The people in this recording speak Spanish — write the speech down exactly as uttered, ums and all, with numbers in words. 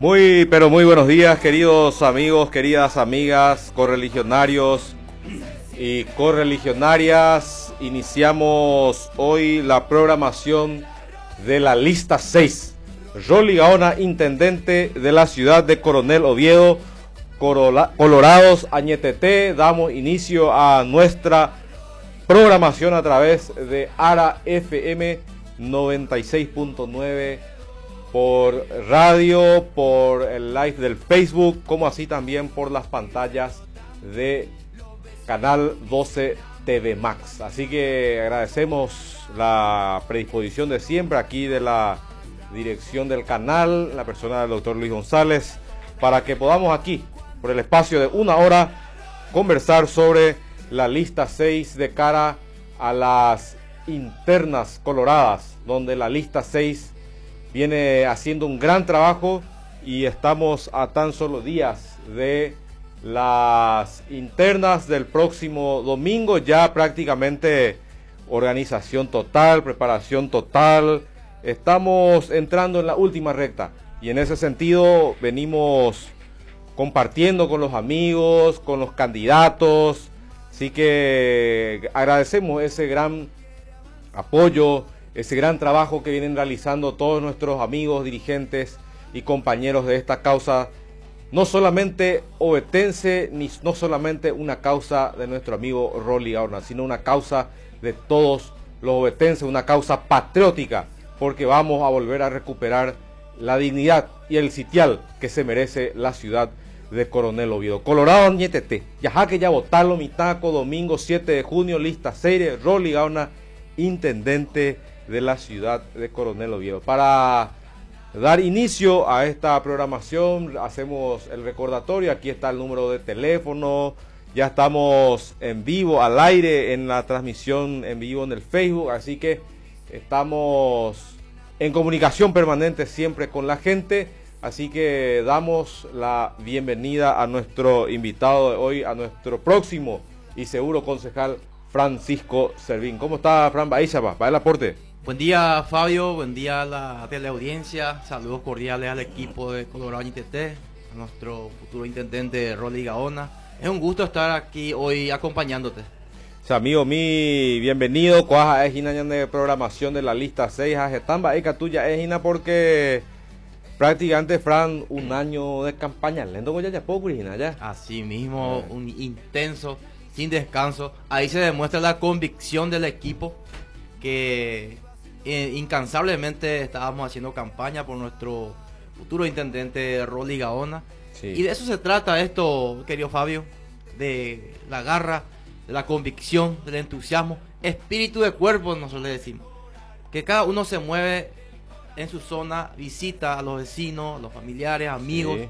Muy, pero muy buenos días, queridos amigos, queridas amigas, correligionarios y correligionarias. Iniciamos hoy la programación de la lista seis. Rolly Gaona, intendente de la ciudad de Coronel Oviedo, Colorados, Añetete. Damos inicio a nuestra programación a través de Ara F M noventa y seis punto nueve, por radio, por el live del Facebook, como así también por las pantallas de Canal doce T V Max. Así que agradecemos la predisposición de siempre aquí de la dirección del canal, la persona del doctor Luis González, para que podamos aquí, por el espacio de una hora, conversar sobre la lista seis de cara a las internas coloradas, donde la lista seis viene haciendo un gran trabajo y estamos a tan solo días de las internas del próximo domingo, ya prácticamente organización total, preparación total. Estamos entrando en la última recta y en ese sentido venimos compartiendo con los amigos, con los candidatos, así que agradecemos ese gran apoyo, ese gran trabajo que vienen realizando todos nuestros amigos, dirigentes y compañeros de esta causa, no solamente ovetense, ni no solamente una causa de nuestro amigo Rolly Gaona, sino una causa de todos los ovetenses, una causa patriótica, porque vamos a volver a recuperar la dignidad y el sitial que se merece la ciudad de Coronel Oviedo. Colorado, Añetete, ya que ya votarlo, Mitaco, domingo siete de junio, lista serie, Rolly Gaona, intendente de la ciudad de Coronel Oviedo. Para dar inicio a esta programación, hacemos el recordatorio. Aquí está el número de teléfono. Ya estamos en vivo, al aire, en la transmisión en vivo en el Facebook. Así que estamos en comunicación permanente siempre con la gente. Así que damos la bienvenida a nuestro invitado de hoy, a nuestro próximo y seguro concejal, Francisco Servín. ¿Cómo está, Fran? Va va el aporte. Buen día, Fabio, buen día a la teleaudiencia, saludos cordiales al equipo de Colorado Añetete, a nuestro futuro intendente Rolly Gaona. Es un gusto estar aquí hoy acompañándote. O sea, amigo mi, bienvenido, cuaja es de programación de la lista seis, a Getamba, eka tuya es ina porque prácticamente, Fran, un año de campaña, lento ya ya poco, ya. Así mismo, un intenso, sin descanso, ahí se demuestra la convicción del equipo que Eh, incansablemente estábamos haciendo campaña por nuestro futuro intendente Rolly Gaona. Sí. Y de eso se trata esto, querido Fabio, de la garra, de la convicción, del entusiasmo, espíritu de cuerpo, nosotros le decimos. Que cada uno se mueve en su zona, visita a los vecinos, los familiares, amigos, sí,